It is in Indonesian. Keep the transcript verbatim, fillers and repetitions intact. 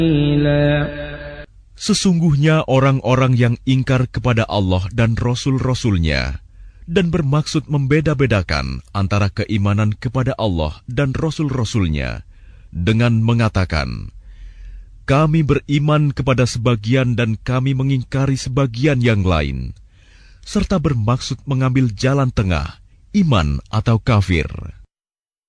Sesungguhnya orang-orang yang ingkar kepada Allah dan Rasul-Rasulnya dan bermaksud membeda-bedakan antara keimanan kepada Allah dan Rasul-Rasulnya dengan mengatakan, kami beriman kepada sebagian dan kami mengingkari sebagian yang lain, serta bermaksud mengambil jalan tengah, iman atau kafir.